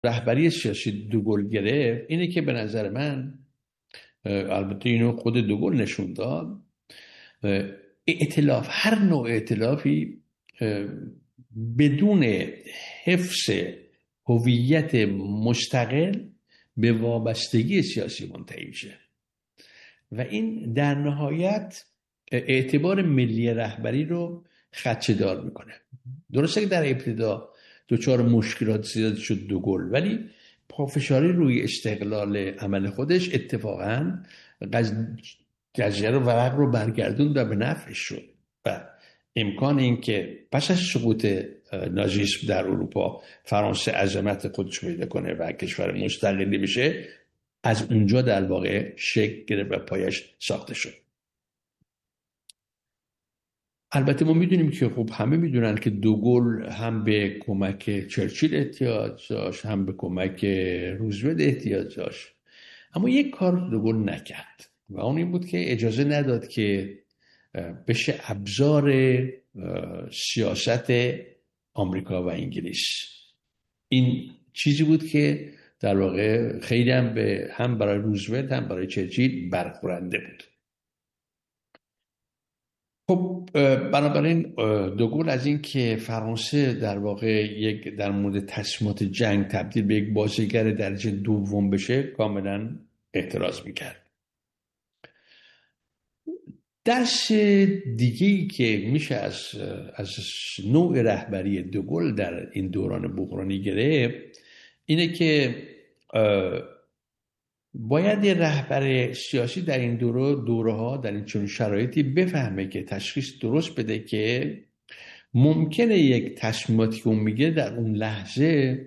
رهبری سیاسی دوگل گرفت اینه که به نظر من، البته اینو خود دوگل نشون داد، ائتلاف، هر نوع ائتلافی بدون حفظ هویت مستقل به وابستگی سیاسی منتهی میشه و این در نهایت اعتبار ملی رهبری رو خدشه‌دار میکنه. درسته که در ابتدا دچار مشکلات زیاد شد دوگل، ولی پافشاری روی استقلال عمل خودش اتفاقاً قضیه رو ورق رو برگردوند و به نفعش شد و امکان این که پس از سقوط نازیسم در اروپا فرانسه عظمت خودش پیدا کنه و کشور مستقلی بشه، از اونجا در واقع شکل گرفت و پایش ساخته شد. البته ما میدونیم که خب همه میدونن که دوگل هم به کمک چرچیل احتیاج داشت، هم به کمک روزولت احتیاج داشت، اما یک کار دوگل نکرد و اون این بود که اجازه نداد که بشه ابزار سیاست آمریکا و انگلیس. این چیزی بود که در واقع خیلی هم برای روزولت هم برای چرچیل برخورنده بود. خب بنابراین دوگل از این که فرانسه در واقع در مورد تصمیمات جنگ تبدیل به یک بازیگر درجه دوم بشه کاملا اعتراض میکرد. درس دیگه‌ای که میشه از نوع رهبری دوگل در این دوران بحرانی گرفت اینه که باید یه رهبر سیاسی در این دوره‌ها در این چنین شرایطی بفهمه که تشخیص درست بده که ممکنه یک تصمیماتی که اون میگه در اون لحظه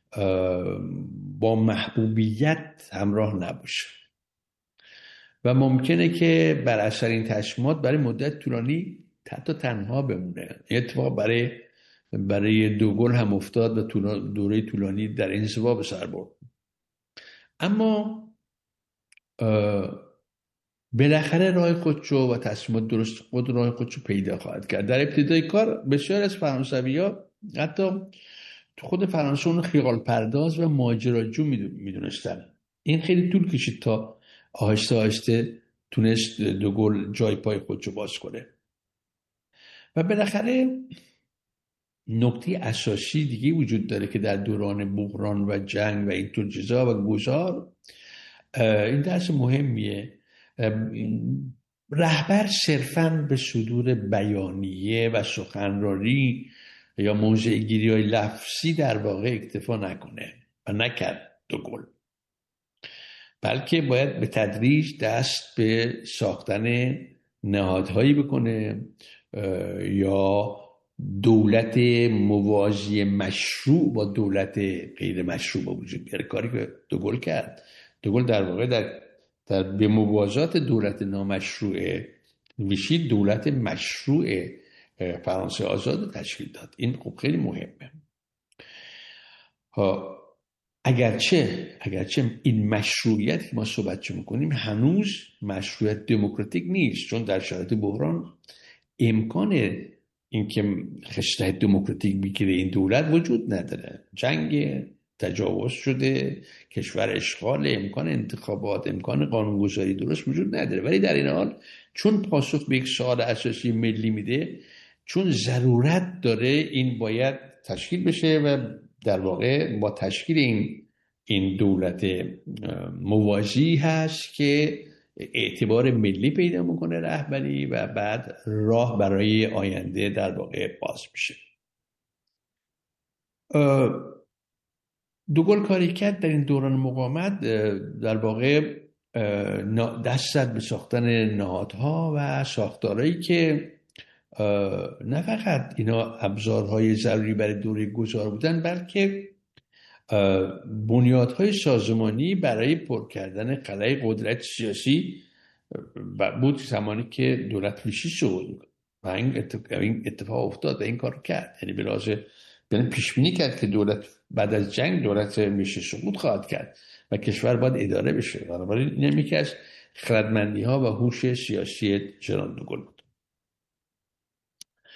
با محبوبیت همراه نباشه و ممکنه که بر اثر این تصمیمات برای مدت طولانی حتی تنها بمونه. این اتفاق برای دوگل هم افتاد و دوره طولانی در انزوا به سر برد. اما بالاخره راه خودشو و تصمیمات درست خود راه خودشو پیدا خواهد کرد. در ابتدای کار بسیار از فرانسوی‌ها حتی تو خود فرانسه اون خیال پرداز و ماجراجو میدونستن. این خیلی طول کشید تا آهسته آهسته تونست دوگل جای پای خودشو باز کنه و بالاخره نکته اساسی دیگه وجود داره که در دوران بحران و جنگ و اینطور چیزا و گذار، این درس مهمیه. رهبر صرفاً به صدور بیانیه و سخنرانی یا موضع گیری های لفظی در واقع اکتفا نکنه و نکرد دوگل، بلکه باید به تدریج دست به ساختن نهادهایی بکنه یا دولت موازی مشروع با دولت غیر مشروع با وجود بیاره. کاری که دوگل کرد. دوگل در واقع در به موازات دولت نامشروع ویشی دولت مشروع فرانسه آزاد تشکیل داد. این خب خیلی مهمه. اگرچه این مشروعیت که ما صحبت میکنیم هنوز مشروعیت دموکراتیک نیست، چون در شرایط بحران امکان اینکه خصلت دموکراتیک بگیره این دولت وجود نداره. جنگ تجاوز شده، کشور اشغال، امکان انتخابات، امکان قانونگذاری درست وجود نداره. ولی در این حال چون پاسخ به یک سوال اساسی ملی میده، چون ضرورت داره این باید تشکیل بشه و در واقع با تشکیل این دولت موازی هست که اعتبار ملی پیدا میکنه رهبری و بعد راه برای آینده در واقع باز میشه. دوگل کاری کرد در این دوران مقاومت در واقع دست زد به ساختن نهادها و ساختارهایی که نه فقط اینا ابزارهای ضروری برای دوره گذار بودن، بلکه بنیادهای سازمانی برای پر کردن خلای قدرت سیاسی بود زمانی که دولت ویشی شد و این اتفاق افتاد و این کار کرد. یعنی یعنی پیش بینی کرد که دولت بعد از جنگ دولت ویشی سقوط خواهد کرد و کشور باید اداره بشه. بنابراین این یکی از خردمندی‌ها و هوش سیاسی جنرال دوگل بود.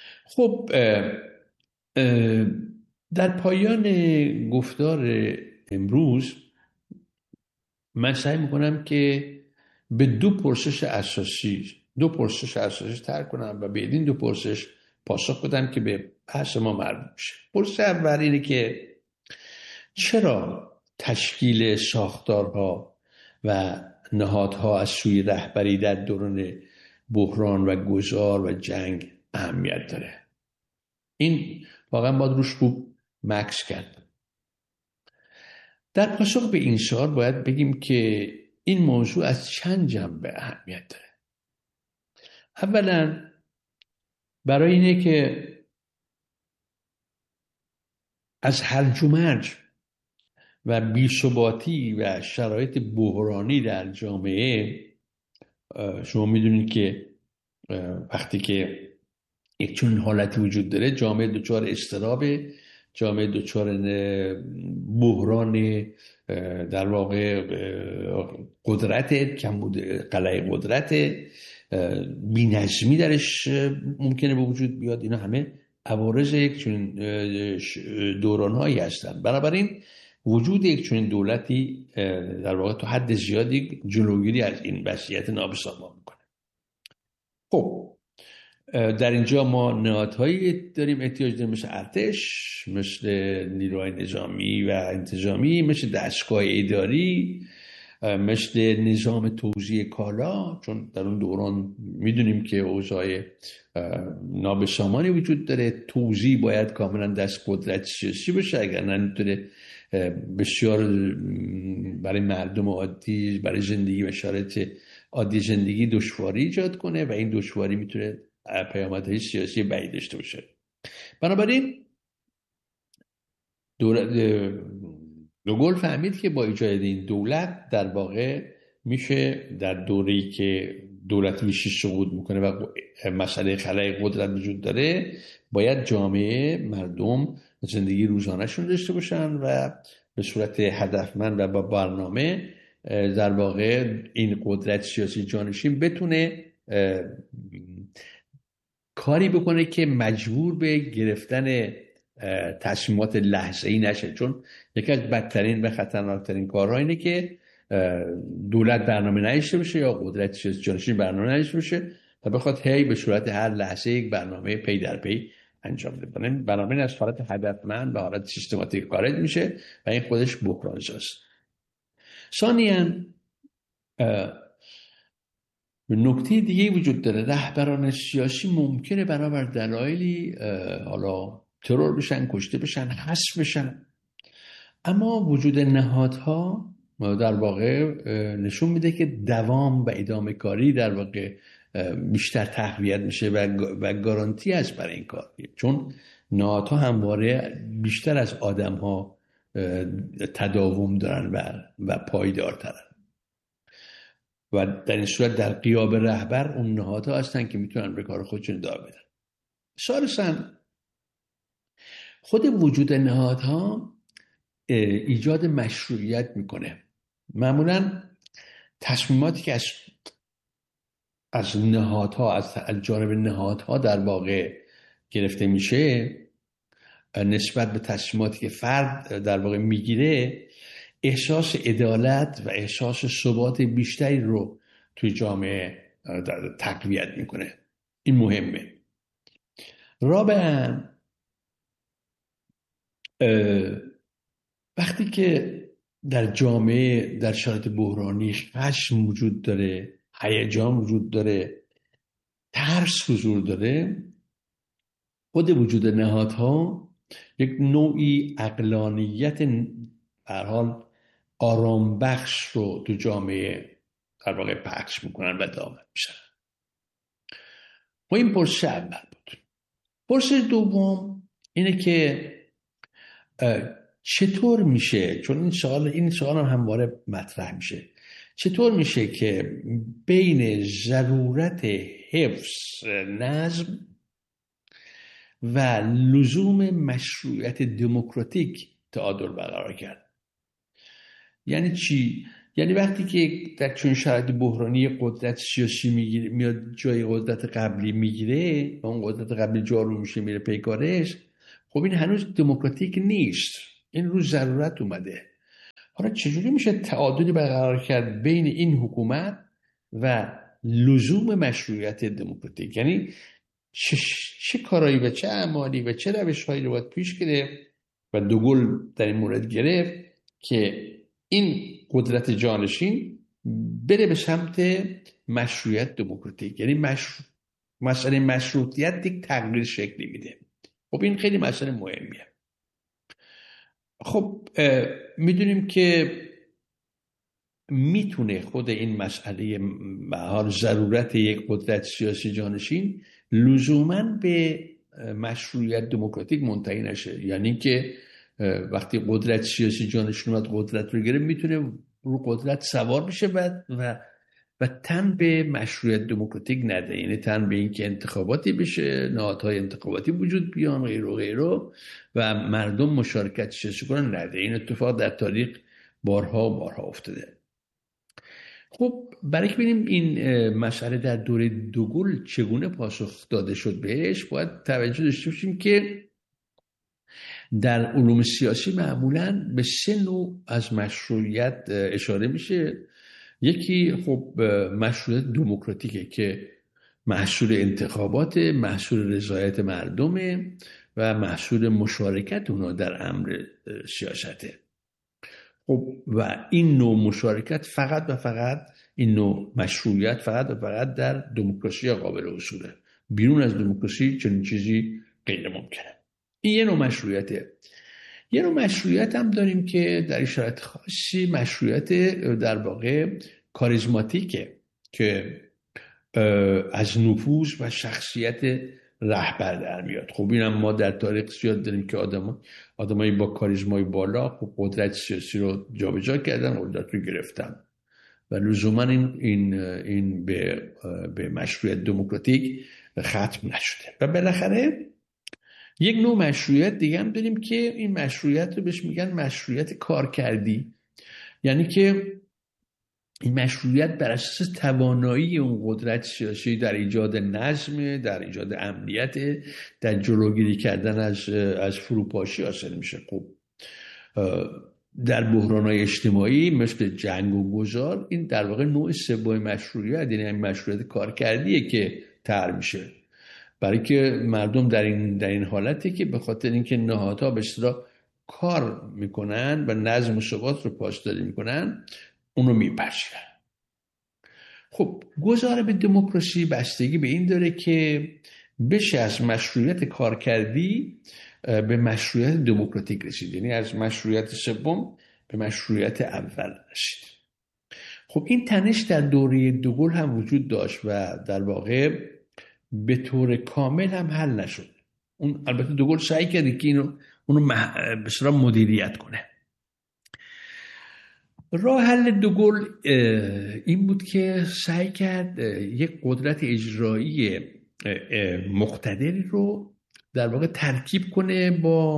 خب در پایان گفتار امروز من سعی میکنم که به دو پرسش اساسی تر کنم و به این دو پرسش پاسخ بدم که به بحث ما مربوط میشه. پرسش اول اینه که چرا تشکیل ساختارها و نهادها از سوی رهبری در دوران بحران و گذار و جنگ اهمیت داره؟ این واقعا باید روش خوب مکس کرد. در پاسخ به این سوال باید بگیم که این موضوع از چند جنبه اهمیت داره. اولا برای اینه که از هرج و مرج و بی‌ثباتی و شرایط بحرانی در جامعه، شما میدونید که وقتی که یک چون حالتی وجود داره، جامعه دچار اضطرابه، جامعه دچار بحران در واقع قدرت، کمبود قلع قدرت، بی‌نظمی درش ممکنه به وجود بیاد. اینا همه عوارض یک چون دورانهایی هستند. بنابراین وجود یک چون دولتی در واقع تا حد زیادی جلوگیری از این وضعیت نابسامان میکنه. خب در اینجا ما نهادهایی داریم احتیاج داریم، مثل ارتش، مثل نیروهای نظامی و انتظامی، مثل دستگاه اداری، مثل نظام توزیع کالا، چون در اون دوران میدونیم که اوضاع نابسامانی وجود داره. توزیع باید کاملا دست قدرت سیاسی بشه، اگر نه میتونه بسیار برای مردم عادی، برای زندگی و شرایط عادی زندگی دشواری ایجاد کنه و این دشواری میتونه پیامدهای سیاسی بعید داشته باشه. بنابراین دوگل فهمید که با ایجاد این دولت در واقع میشه در دوره‌ای که دولت ویشی سقوط میکنه و مسئله خلای قدرت وجود داره، باید جامعه، مردم زندگی روزانه‌شون داشته باشن و به صورت هدفمند و با برنامه در واقع این قدرت سیاسی جانشین بتونه کاری بکنه که مجبور به گرفتن تصمیمات لحظه‌ای نشه. چون یکی از بدترین و خطرناکترین کارها اینه که دولت برنامه نداشته باشه یا قدرت سیاسی جانشین برنامه نداشته باشه و بخواد هی به صورت هر لحظه یک برنامه پی در پی انجام بده. برنامه از حالت هدفمند به حالت سیستماتیک خارج میشه و این خودش بحران‌زاست. ثانیاً نکته دیگه وجود داره. رهبران سیاسی ممکنه بنابر دلایلی حالا ترور بشن، کشته بشن، حذف بشن، اما وجود نهادها در واقع نشون میده که دوام و ادامه کاری در واقع بیشتر تقویت میشه و گارانتی است برای این کار، چون نهادها همواره بیشتر از آدمها تداوم دارن و پایدارترن و در این صورت در غیاب رهبر اون نهادها هستن که میتونن به کار خودشون ادامه بدن. ثالثاً خود وجود نهادها ایجاد مشروعیت میکنه. معمولاً تصمیماتی که از نهادها، از جانب نهادها در واقع گرفته میشه نسبت به تصمیماتی که فرد در واقع میگیره، احساس عدالت و احساس ثبات بیشتری رو توی جامعه تقویت میکنه. این مهمه. رابعاً وقتی که در جامعه در شرایط بحرانی خشم وجود داره، هیجان وجود داره، ترس حضور داره، خود وجود نهادها یک نوعی عقلانیت به هر حال آرام بخش رو تو جامعه در واقع پخش میکنن و دامن میشن. و این پرسش اول بود. پرسش دوم اینه که چطور میشه، چون این سوال هم همواره مطرح میشه، چطور میشه که بین ضرورت حفظ نظم و لزوم مشروعیت دموکراتیک تعادل برقرار کرد؟ یعنی چی؟ یعنی وقتی که در چون شرایط بحرانی قدرت سیاسی میاد جای قدرت قبلی میگیره و اون قدرت قبلی جارو میشه میره پیکارش، خب این هنوز دموکراتیک نیست، این رو ضرورت اومده. حالا چجوری میشه تعادلی برقرار کرد بین این حکومت و لزوم مشروعیت دموکراتیک؟ یعنی چه کارایی و چه اعمالی و چه روش‌هایی رو باید پیش گرفت و دوگل در این مورد گرفت که این قدرت جانشین بره به سمت مشروعیت دموکراتیک؟ یعنی مسئله مشروطیت یک تغییر شکلی میده. خب این خیلی مسئله مهمیه. خب میدونیم که میتونه خود این مسئله به حال ضرورت یک قدرت سیاسی جانشین لزوماً به مشروعیت دموکراتیک منتهی نشه. یعنی که وقتی قدرت سیاسی جانشین اومد قدرت رو گرفت، میتونه رو قدرت سوار بشه و تن به مشروعیت دموکراتیک نده. یعنی تن به این که انتخاباتی بشه، نهادهای انتخاباتی وجود بیان، غیر و غیره، و مردم مشارکت سیاسی کنن نده. این اتفاق در تاریخ بارها و بارها افتاده. خب برای که ببینیم این مسئله در دوره دوگل چگونه پاسخ داده شد بهش، باید توجه داشته باشیم که در علوم سیاسی معمولاً به 3 نوع از مشروعیت اشاره میشه. یکی خب مشروعیت دموکراتیکه که محصول انتخابات، محصول رضایت مردمه و محصول مشارکت اونا در امر سیاسته. خب و این نوع مشارکت فقط و فقط، این نوع مشروعیت فقط و فقط در دموکراسی قابل حصوله. بیرون از دموکراسی چنین چیزی غیر ممکنه. این یه نوع مشروعیته. یه نوع مشروعیت هم داریم که در شرایط خاصی مشروعیت در واقع کاریزماتیکه که از نفوذ و شخصیت رهبر در میاد. خب اینم ما در تاریخ زیاد داریم که آدمایی با کاریزمای بالا خب قدرت سیاسی رو جابجا کردن، قدرت رو گرفتن و لزوما این به مشروعیت دموکراتیک ختم نشده. و بالاخره یک نوع مشروعیت دیگه هم داریم که این مشروعیت رو بهش میگن مشروعیت کارکردی. یعنی که این مشروعیت بر اساس توانایی اون قدرت سیاسی در ایجاد نظم، در ایجاد امنیت، در جلوگیری کردن از فروپاشی حاصل میشه. خب در بحران‌های اجتماعی مثل جنگ و گذار، این در واقع نوع سوم مشروعیت، یعنی این مشروعیت کارکردیه که طرح میشه، برای که مردم در این حالته که به خاطر اینکه نهادها به اصطلاح کار میکنن و نظم و ثبات رو پاسداری میکنن، اونو میپذیرن. خب گذار به دموکراسی بستگی به این داره که بشه از مشروعیت کارکردی به مشروعیت دموکراتیک رسید، یعنی از مشروعیت سوم به مشروعیت اول رسید. خب این تنش در دوره دوگل هم وجود داشت و در واقع به طور کامل هم حل نشد. اون البته دوگل سعی کرد که اونو به اصطلاح مدیریت کنه. راه حل دوگل این بود که سعی کرد یک قدرت اجرایی مقتدری رو در واقع ترکیب کنه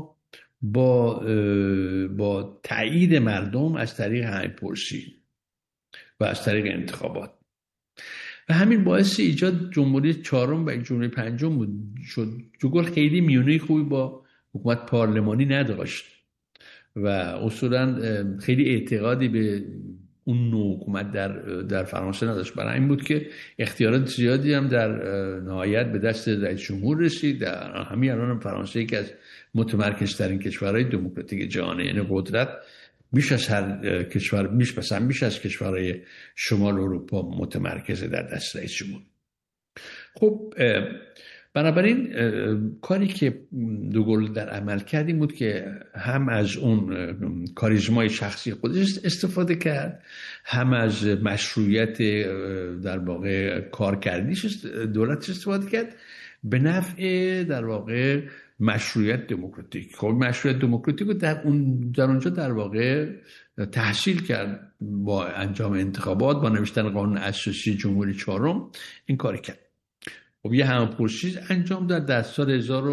با تایید مردم از طریق همه‌پرسی و از طریق انتخابات، و همین باعث ایجاد جمهوری چهارم و جمهوری پنجم بود. دوگل خیلی میونه خوبی با حکومت پارلمانی نداشت و اصولا خیلی اعتقادی به اون نوع حکومت در فرانسه نداشت. برای این بود که اختیارات زیادی هم در نهایت به دست رئیس جمهور رسید. در همین الان فرانسه یکی از متمرکزترین کشورهای دموکراتیک جهانه، یعنی قدرت بیش از هر کشور، بیش از کشورهای شمال اروپا متمرکز در دست رئیس جمهور. خب بنابراین کاری که دوگل در عمل کرد این بود که هم از اون کاریزمای شخصی خودش استفاده کرد، هم از مشروعیت در واقع کارکردیش دولتش استفاده کرد به نفع در واقع مشروعیت دموکراتیک. خب مشروعیت دموکراتیک رو در اونجا در واقع تحصیل کرد با انجام انتخابات، با نوشتن قانون اساسی جمهوری چهارم این کار کرد. خب یه همه‌پرسی انجام داد در سال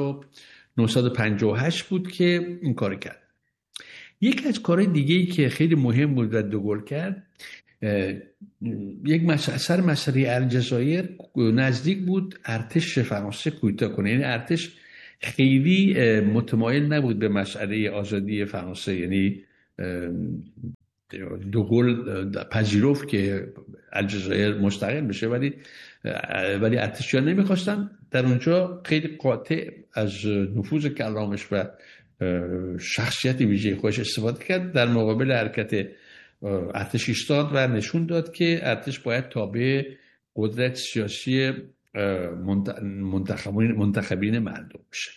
1958 بود که این کار کرد. یکی از کارهای دیگه‌ای که خیلی مهم بود و دوگل کرد، یک مسئله الجزایر نزدیک بود ارتش فرانسه کودتا کنه. یعنی ارتش خیلی متمایل نبود به مسئله آزادی فرانسه، یعنی دوگل پذیرفت که الجزایر مستقل بشه، ولی ارتشیان نمیخواستن. در اونجا خیلی قاطع از نفوذ کلامش و شخصیت ویژه خودش استفاده کرد، در مقابل حرکت ارتش ایستاد و نشون داد که ارتش باید تابع قدرت سیاسی منتخبین مردم بشه.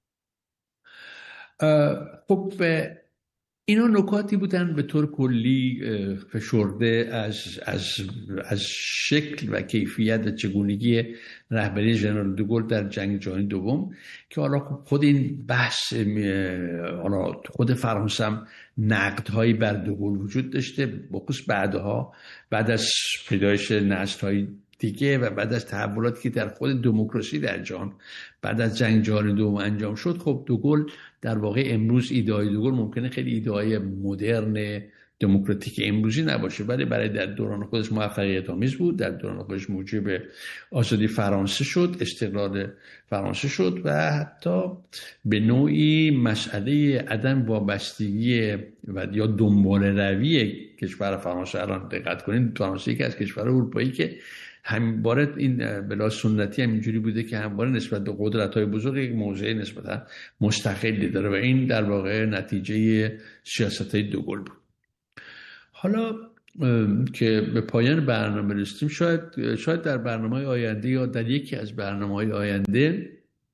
خب اینا نکاتی بودن به طور کلی فشرده از شکل و کیفیت و چگونگی رهبری ژنرال دوگل در جنگ جهانی دوم، که حالا خود این بحث، حالا خود فرانسه هم نقدهایی بر دوگل وجود داشته، بخصوص بعد از پیدایش نسل‌های دیگه و بعد از تحولاتی که در خود دموکراسی در جهان بعد از جنگ جهانی دوم انجام شد. خب دوگل در واقع امروز ایده‌های دوگل ممکنه خیلی ایده‌های مدرن دموکراتیک امروزی نباشه، ولی برای در دوران خودش موفقیت آمیز بود. در دوران خودش موجب آزادی فرانسه شد، استقلال فرانسه شد و حتی به نوعی مسئله عدم وابستگی و یا دنبال روی کشور فرانسه، الان دقت کنید فرانسه یکی از کشورهای اروپایی که همواره این بلا سنتی هم اینجوری بوده که همواره نسبت به قدرت‌های بزرگ یک موضع نسبتا مستقلی داره و این در واقع نتیجه سیاست‌های دوگل بود. حالا که به پایان برنامه رسیدیم، شاید در برنامه‌های آینده یا در یکی از برنامه‌های آینده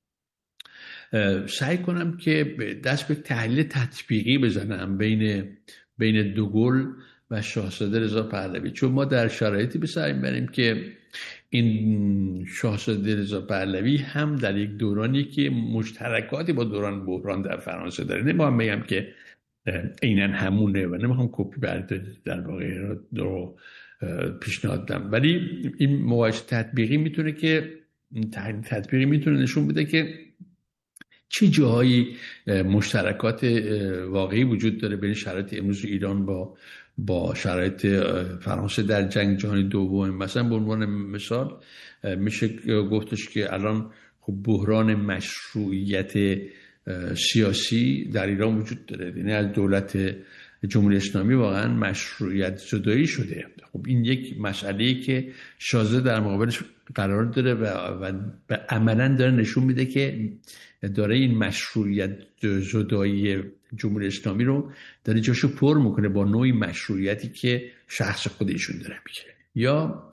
سعی کنم که دست به تحلیل تطبیقی بزنم بین دوگل و شاهزاده رضا پهلوی، چون ما در شرایطی به سعی بریم که این شاهزاده رضا پهلوی هم در یک دورانی که مشترکاتی با دوران بحران در فرانسه داره. نمیخوام بگم که عیناً همونه و نمیخوام کپی در واقع رو پیشنهاد بدم، ولی این مقایسه تطبیقی میتونه نشون بده که چه جاهایی مشترکات واقعی وجود داره بین شرایط امروز ایران با شرایط فرانسه در جنگ جهانی دوم. مثلا به عنوان مثال میشه گفتش که الان خب بحران مشروعیت سیاسی در ایران وجود داره، یعنی از دولت جمهوری اسلامی واقعا مشروعیت زدایی شده. خب این یک مسئله‌ای که شاهزاده در مقابلش قرار داره و عملاً داره نشون میده که داره این مشروعیت زدایی جمهوری اسلامی رو داره جاشو پر میکنه با نوعی مشروعیتی که شخص خودشون داره میگیره. یا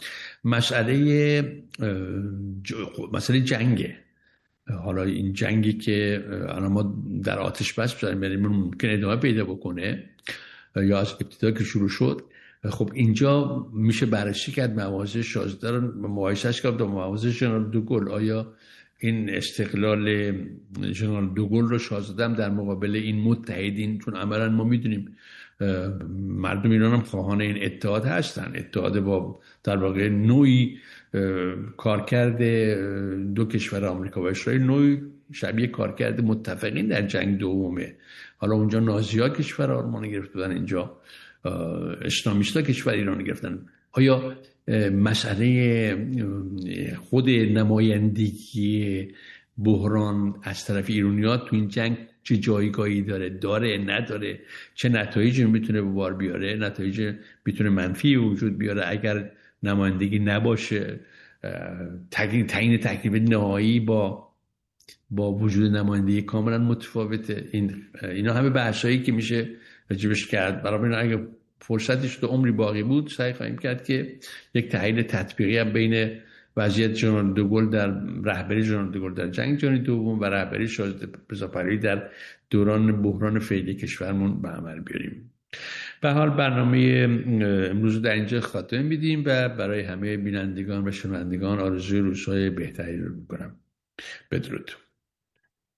مسئله جنگه. حالا این جنگی که الان ما در آتش بس بریم ممکن ادامه پیدا بکنه یا از ابتدا که شروع شد. خب اینجا میشه بررسی کرد مواضع شاهزاده رو مقایسهش کرد با مواضع ژنرال دوگل. آیا این استقلال ژنرال دوگل رو شاهزاده هم در مقابل این متحدین، چون عملا ما میدونیم مردم ایران هم خواهان این اتحاد هستن، اتحاد با در واقع نوعی کارکرد دو کشور آمریکا و اسرائیل، نوعی شبیه کارکرد متفقین در جنگ دومه. حالا اونجا نازی‌ها کشور آلمان گرفته بودن، اینجا اسلامیستا کشور ایران گرفتن. آیا مسئله خود نمایندگی بحران از طرف ایرانی‌ها تو این جنگ چه جایگاهی داره نداره، چه نتایجی میتونه به بار بیاره، نتایج میتونه منفی وجود بیاره اگر نمایندگی نباشه، تعیین تکلیف نهایی با وجود نمایندگی کاملا متفاوته. اینا همه بحثایی که میشه راجبش کرد. برای اگه فرصتش تو عمری باقی بود سعی خواهیم کرد که یک تحلیل تطبیقی هم بین وضعیت ژنرال دوگل در رهبری ژنرال دوگل در جنگ جهانی دوم و رهبری شاهزاده رضا پهلوی در دوران بحران فعلی کشورمون به عمل بیاریم. به حال برنامه امروز در اینجا خاتمه میدیم و برای همه بینندگان و شنوندگان آرزوی روزهای بهتری رو میکنم. بدرود.